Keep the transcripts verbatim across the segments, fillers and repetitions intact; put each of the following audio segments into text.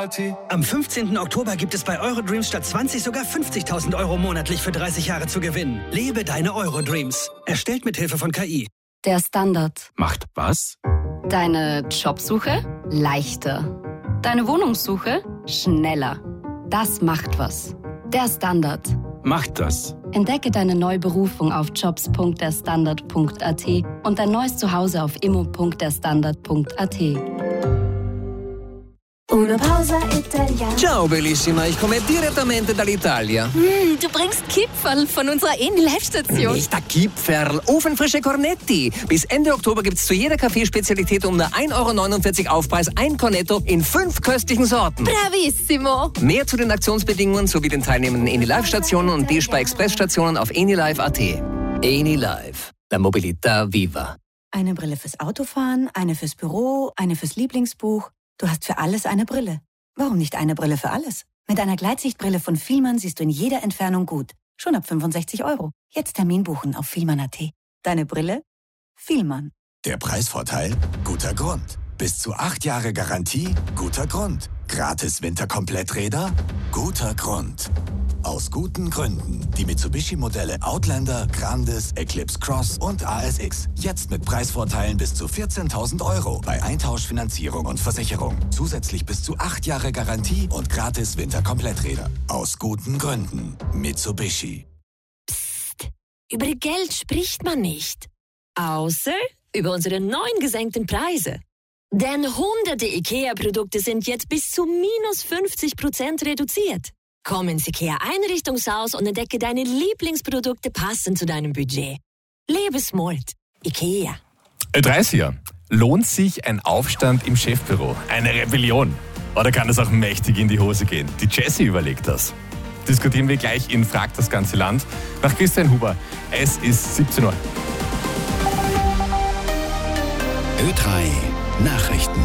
Party. Am fünfzehnten Oktober gibt es bei Eurodreams statt zwanzig sogar fünfzigtausend Euro monatlich für dreißig Jahre zu gewinnen. Lebe deine Eurodreams. Erstellt mit Hilfe von K I. Der Standard. Macht was? Deine Jobsuche leichter. Deine Wohnungssuche schneller. Das macht was. Der Standard. Macht das. Entdecke deine neue Berufung auf jobs punkt der standard punkt a t und dein neues Zuhause auf immo punkt der standard punkt a t. Una pausa italiana. Ciao bellissima, ich komme direttamente dall'Italia. Mm, du bringst Kipferl von unserer Eni-Live-Station. Nicht der Kipferl, ofenfrische Cornetti. Bis Ende Oktober gibt's zu jeder Kaffeespezialität um nur ein Euro neunundvierzig Aufpreis ein Cornetto in fünf köstlichen Sorten. Bravissimo. Mehr zu den Aktionsbedingungen sowie den teilnehmenden Eni-Live-Stationen und D-Spar-Express-Stationen auf enilive punkt a t. Eni-Live, la mobilità viva. Eine Brille fürs Autofahren, eine fürs Büro, eine fürs Lieblingsbuch. Du hast für alles eine Brille. Warum nicht eine Brille für alles? Mit einer Gleitsichtbrille von Fielmann siehst du in jeder Entfernung gut. Schon ab fünfundsechzig Euro. Jetzt Termin buchen auf fielmann punkt a t. Deine Brille? Fielmann. Der Preisvorteil? Guter Grund. Bis zu acht Jahre Garantie? Guter Grund. Gratis Winterkompletträder? Guter Grund. Aus guten Gründen. Die Mitsubishi-Modelle Outlander, Grandis, Eclipse Cross und A S X. Jetzt mit Preisvorteilen bis zu vierzehntausend Euro bei Eintauschfinanzierung und Versicherung. Zusätzlich bis zu acht Jahre Garantie und gratis Winterkompletträder. Aus guten Gründen. Mitsubishi. Psst. Über Geld spricht man nicht. Außer über unsere neuen gesenkten Preise. Denn hunderte IKEA-Produkte sind jetzt bis zu minus fünfzig Prozent reduziert. Komm ins IKEA-Einrichtungshaus und entdecke deine Lieblingsprodukte passend zu deinem Budget. Lebe smart. IKEA. dreißiger. Lohnt sich ein Aufstand im Chefbüro? Eine Rebellion? Oder kann es auch mächtig in die Hose gehen? Die Jessie überlegt das. Diskutieren wir gleich in Frag das ganze Land. Nach Christian Huber. Es ist siebzehn Uhr. Ö drei Nachrichten.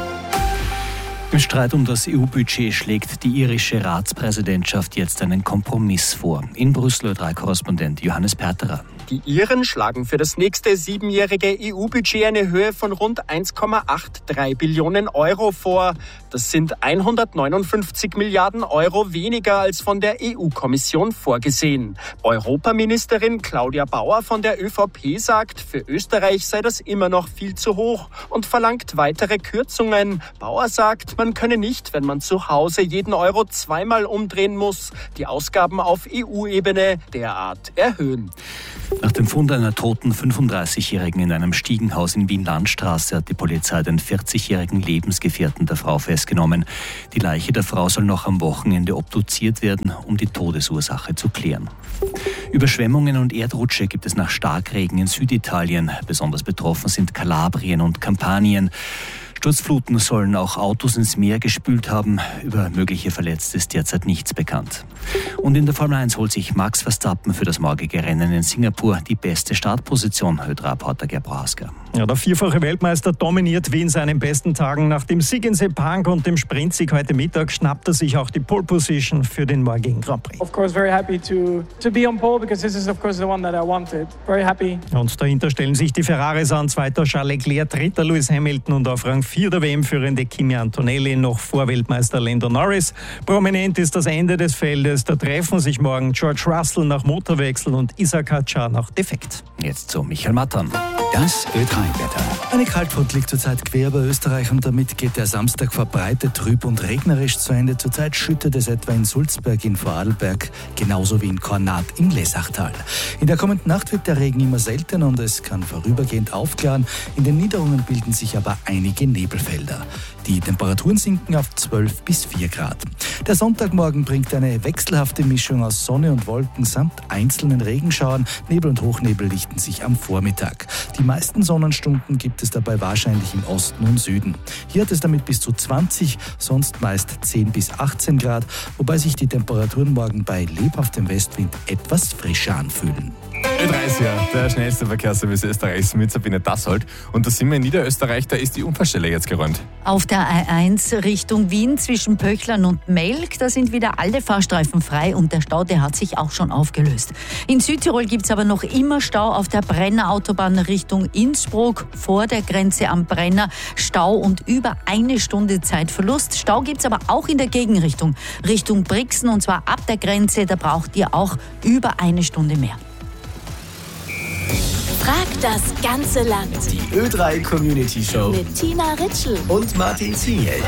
Im Streit um das E U-Budget schlägt die irische Ratspräsidentschaft jetzt einen Kompromiss vor. In Brüssel Ö drei Korrespondent Johannes Perterer. Die Iren schlagen für das nächste siebenjährige E U-Budget eine Höhe von rund eins Komma dreiundachtzig Billionen Euro vor. Das sind hundertneunundfünfzig Milliarden Euro weniger als von der E U-Kommission vorgesehen. Europaministerin Claudia Bauer von der Ö V P sagt, für Österreich sei das immer noch viel zu hoch und verlangt weitere Kürzungen. Bauer sagt, man könne nicht, wenn man zu Hause jeden Euro zweimal umdrehen muss, die Ausgaben auf E U-Ebene derart erhöhen. Nach dem Fund einer toten fünfunddreißigjährigen in einem Stiegenhaus in Wien-Landstraße hat die Polizei den vierzigjährigen Lebensgefährten der Frau festgenommen. Die Leiche der Frau soll noch am Wochenende obduziert werden, um die Todesursache zu klären. Überschwemmungen und Erdrutsche gibt es nach Starkregen in Süditalien. Besonders betroffen sind Kalabrien und Kampanien. Sturzfluten sollen auch Autos ins Meer gespült haben. Über mögliche Verletzte ist derzeit nichts bekannt. Und in der Formel eins holt sich Max Verstappen für das morgige Rennen in Singapur die beste Startposition. Ö drei Reporter Gerd Prohaska. Ja, der vierfache Weltmeister dominiert wie in seinen besten Tagen. Nach dem Sieg in Sepang und dem Sprintsieg heute Mittag schnappt er sich auch die Pole Position für den morgigen Grand Prix. Of course, very happy to to be on pole because this is of course the one that I wanted. Very happy. Und dahinter stellen sich die Ferraris an. Zweiter Charles Leclerc, dritter Lewis Hamilton und auf Rang vier der W M-führende Kimi Antonelli, noch vor Weltmeister Lando Norris. Prominent ist das Ende des Feldes. Da treffen sich morgen George Russell nach Motorwechsel und Isaac Hadjar nach Defekt. Jetzt zu Michael Mattern. Das Ö drei Wetter. Eine Kaltfront liegt zurzeit quer über Österreich und damit geht der Samstag verbreitet trüb und regnerisch zu Ende. Zurzeit schüttet es etwa in Sulzberg, in Vorarlberg, genauso wie in Kornat im Lessachtal. In der kommenden Nacht wird der Regen immer seltener und es kann vorübergehend aufklaren. In den Niederungen bilden sich aber einige Nebelfelder. Die Temperaturen sinken auf zwölf bis vier Grad. Der Sonntagmorgen bringt eine wechselhafte Mischung aus Sonne und Wolken samt einzelnen Regenschauern. Nebel und Hochnebel lichten sich am Vormittag. Die meisten Sonnenstunden gibt es dabei wahrscheinlich im Osten und Süden. Hier hat es damit bis zu zwanzig, sonst meist zehn bis achtzehn Grad, wobei sich die Temperaturen morgen bei lebhaftem Westwind etwas frischer anfühlen. Ö dreißig, der schnellste Verkehrsservice Österreichs mit Sabine Dassold. Und da sind wir in Niederösterreich, da ist die Unfallstelle jetzt geräumt. Auf der A eins Richtung Wien zwischen Pöchlern und Melk, da sind wieder alle Fahrstreifen frei und der Stau, der hat sich auch schon aufgelöst. In Südtirol gibt es aber noch immer Stau auf der Brenner Autobahn Richtung Innsbruck, vor der Grenze am Brenner. Stau und über eine Stunde Zeitverlust. Stau gibt es aber auch in der Gegenrichtung, Richtung Brixen, und zwar ab der Grenze, da braucht ihr auch über eine Stunde mehr. Frag das ganze Land. Die Ö drei Community Show Mit Tina Ritschl und Martin Ziel.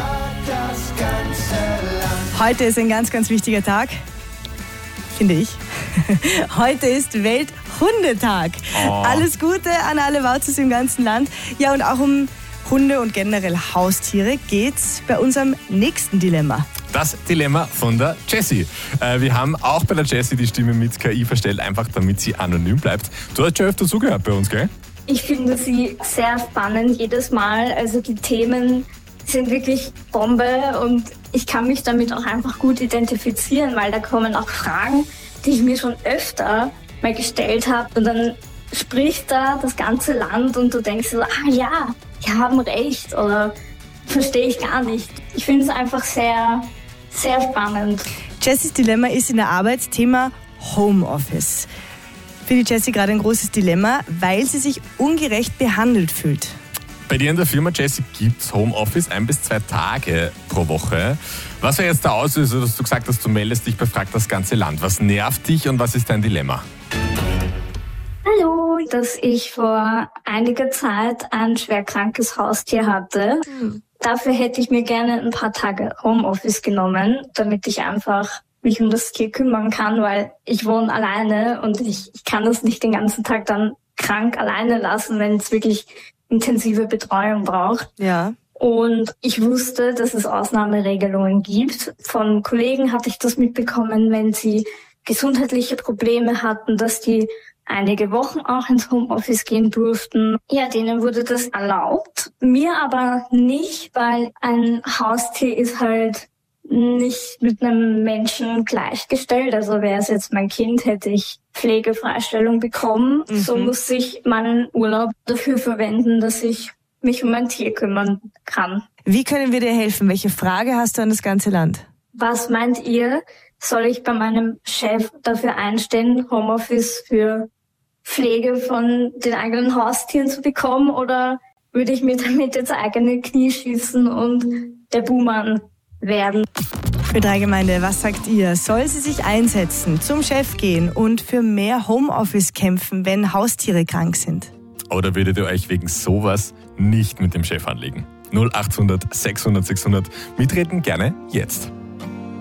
Heute ist ein ganz, ganz wichtiger Tag, finde ich. Heute ist Welthundetag. Oh. Alles Gute an alle Wauzis im ganzen Land. Ja, und auch um Hunde und generell Haustiere geht's bei unserem nächsten Dilemma. Das Dilemma von der Jessie. Äh, wir haben auch bei der Jessie die Stimme mit K I verstellt, einfach damit sie anonym bleibt. Du hast schon öfter zugehört bei uns, gell? Ich finde sie sehr spannend jedes Mal. Also die Themen sind wirklich Bombe und ich kann mich damit auch einfach gut identifizieren, weil da kommen auch Fragen, die ich mir schon öfter mal gestellt habe. Und dann spricht da das ganze Land und du denkst so, ah ja, die haben recht oder verstehe ich gar nicht. Ich finde es einfach sehr, sehr spannend. Jessies Dilemma ist in der Arbeit Thema Homeoffice. Für die Jessie gerade ein großes Dilemma, weil sie sich ungerecht behandelt fühlt. Bei dir in der Firma, Jessie, gibt es Homeoffice ein bis zwei Tage pro Woche. Was wäre jetzt der Auslöser, dass du gesagt hast, du meldest dich bei Frag das ganze Land? Was nervt dich und was ist dein Dilemma? Hallo, dass ich vor einiger Zeit ein schwerkrankes Haustier hatte. Mhm. Dafür hätte ich mir gerne ein paar Tage Homeoffice genommen, damit ich einfach mich um das Tier kümmern kann, weil ich wohne alleine und ich, ich kann das nicht den ganzen Tag dann krank alleine lassen, wenn es wirklich intensive Betreuung braucht. Ja. Und ich wusste, dass es Ausnahmeregelungen gibt. Von Kollegen hatte ich das mitbekommen, wenn sie gesundheitliche Probleme hatten, dass die einige Wochen auch ins Homeoffice gehen durften. Ja, denen wurde das erlaubt. Mir aber nicht, weil ein Haustier ist halt nicht mit einem Menschen gleichgestellt. Also wäre es jetzt mein Kind, hätte ich Pflegefreistellung bekommen. Mhm. So muss ich meinen Urlaub dafür verwenden, dass ich mich um mein Tier kümmern kann. Wie können wir dir helfen? Welche Frage hast du an das ganze Land? Was meint ihr? Soll ich bei meinem Chef dafür einstehen, Homeoffice für Pflege von den eigenen Haustieren zu bekommen, oder würde ich mir damit jetzt eigene Knie schießen und der Buhmann werden? Für drei Gemeinde, was sagt ihr? Soll sie sich einsetzen, zum Chef gehen und für mehr Homeoffice kämpfen, wenn Haustiere krank sind? Oder würdet ihr euch wegen sowas nicht mit dem Chef anlegen? null achthundert sechshundert sechshundert. Mitreden gerne jetzt.